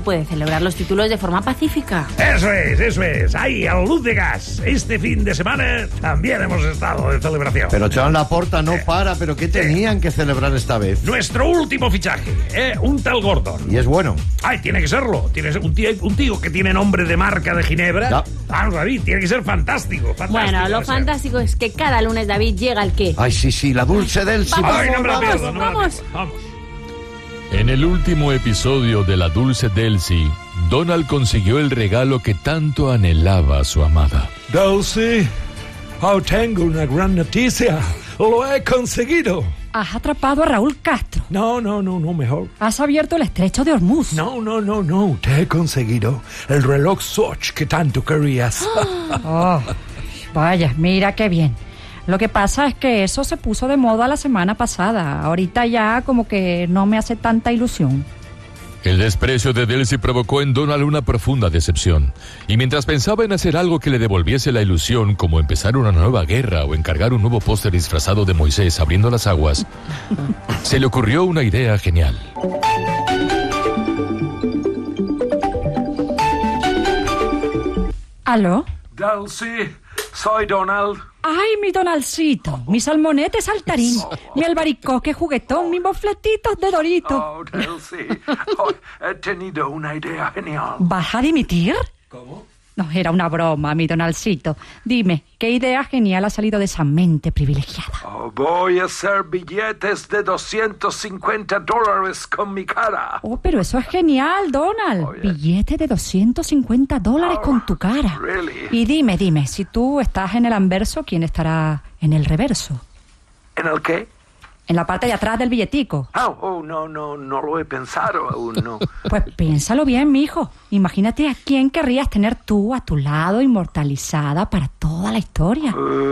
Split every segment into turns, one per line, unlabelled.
puede celebrar los títulos de forma pacífica.
Eso es. Ahí, a la luz de gas. Este fin de semana también hemos estado de celebración.
Pero Joan Laporta no para, ¿pero qué tenían que celebrar esta vez?
Nuestro último fichaje, un tal Gordon.
¿Y es bueno?
Ay, tiene que serlo. Tiene un tío que tiene nombre de marca de Ginebra.
Ya.
Vamos, David, tiene que ser fantástico.
Bueno, lo fantástico es que cada lunes David llega al qué.
Ay, sí, la Dulce Delcy.
Ay, no me la
Vamos,
pierdo, no me la
vamos.
pierdo. Vamos.
En el último episodio de La Dulce Delcy, Donald consiguió el regalo que tanto anhelaba a su amada.
Delcy, tengo una gran noticia. Lo he conseguido.
Has atrapado a Raúl Castro.
No, mejor.
Has abierto el estrecho de Hormuz.
No. Te he conseguido el reloj Swatch que tanto querías.
Oh, vaya, mira qué bien. Lo que pasa es que eso se puso de moda la semana pasada. Ahorita ya como que no me hace tanta ilusión.
El desprecio de Delcy provocó en Donald una profunda decepción. Y mientras pensaba en hacer algo que le devolviese la ilusión, como empezar una nueva guerra o encargar un nuevo póster disfrazado de Moisés abriendo las aguas, se le ocurrió una idea genial.
¿Aló?
Delcy, soy Donald.
¡Ay, mi Donaldcito! Mi salmonete saltarín, mi albaricoque juguetón, mis bofletitos de Dorito.
Delcy, he tenido una idea genial.
¿Vas a dimitir?
¿Cómo?
No, era una broma, mi Donaldcito. Dime, ¿qué idea genial ha salido de esa mente privilegiada?
Voy a hacer billetes de $250 con mi cara.
Oh, pero eso es genial, Donald.
Oh, yeah.
Billete de $250 con tu cara.
Really?
Y dime, si tú estás en el anverso, ¿quién estará en el reverso?
¿En el qué?
En la parte de atrás del billetico.
No lo he pensado aún, no.
Pues piénsalo bien, mijo. Imagínate a quién querrías tener tú a tu lado, inmortalizada para toda la historia.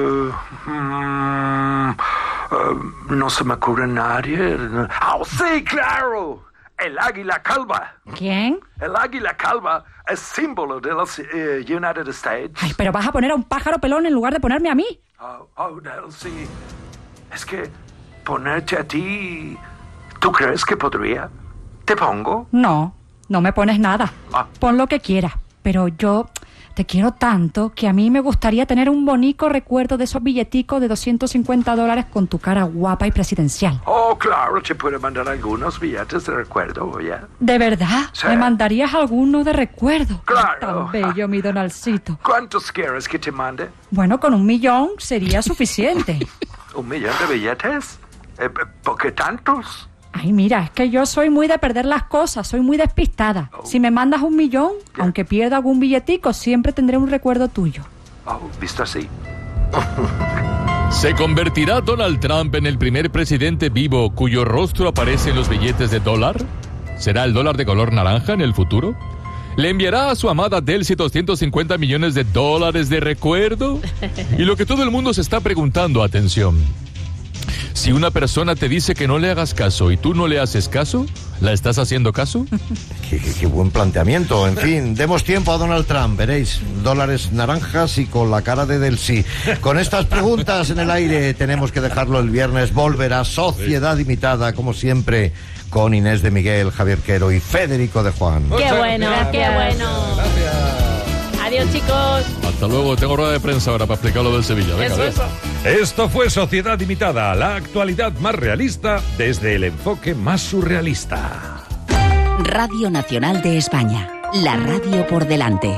No se me ocurre nadie. Sí, claro. El águila calva.
¿Quién?
El águila calva es símbolo de los United States.
Ay, pero vas a poner a un pájaro pelón en lugar de ponerme a mí.
Delcy. Es que ponerte a ti... ¿Tú crees que podría? ¿Te pongo?
No me pones nada. Pon lo que quieras. Pero yo te quiero tanto que a mí me gustaría tener un bonito recuerdo de esos billeticos de $250 con tu cara guapa y presidencial.
Oh, claro, te puedo mandar algunos billetes de recuerdo, ¿ya?
¿De verdad?
Sí.
¿Me mandarías alguno de recuerdo?
Claro.
Tan bello, mi Donaldcito.
¿Cuántos quieres que te mande?
Bueno, con 1 millón sería suficiente.
¿1 millón de billetes? ¿Por qué tantos?
Ay, mira, es que yo soy muy de perder las cosas, soy muy despistada. Si me mandas 1 millón, aunque pierda algún billetico, siempre tendré un recuerdo tuyo.
Visto así.
¿Se convertirá Donald Trump en el primer presidente vivo cuyo rostro aparece en los billetes de dólar? ¿Será el dólar de color naranja en el futuro? ¿Le enviará a su amada Delcy $250 millones de recuerdo? Y lo que todo el mundo se está preguntando, atención. Si una persona te dice que no le hagas caso y tú no le haces caso, ¿la estás haciendo caso?
Qué buen planteamiento. En fin, demos tiempo a Donald Trump. Veréis, dólares naranjas y con la cara de Delcy. Con estas preguntas en el aire tenemos que dejarlo el viernes. Volverá Sociedad Limitada, como siempre, con Inés de Miguel, Javier Quero y Federico de Juan.
¡Qué bueno, qué bueno! Adiós, chicos.
Hasta luego, tengo rueda de prensa ahora para explicar lo del Sevilla. Venga,
Eso.
Esto fue Sociedad Limitada, la actualidad más realista desde el enfoque más surrealista.
Radio Nacional de España, la radio por delante.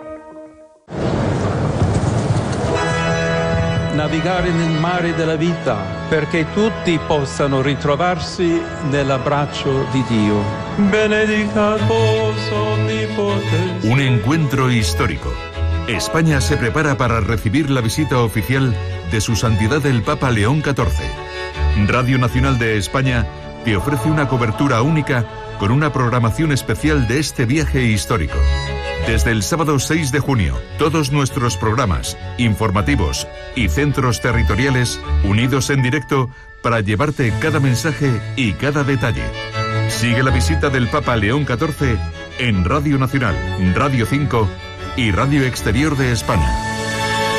Navigare nel mare della vita perché tutti possano ritrovarsi nell'abbraccio di Dio. Benedicat vos omnipotens.
Un encuentro histórico. España se prepara para recibir la visita oficial de Su Santidad el Papa León XIV. Radio Nacional de España te ofrece una cobertura única con una programación especial de este viaje histórico. Desde el sábado 6 de junio, todos nuestros programas, informativos y centros territoriales unidos en directo para llevarte cada mensaje y cada detalle. Sigue la visita del Papa León XIV en Radio Nacional, Radio 5 y Radio Exterior de España.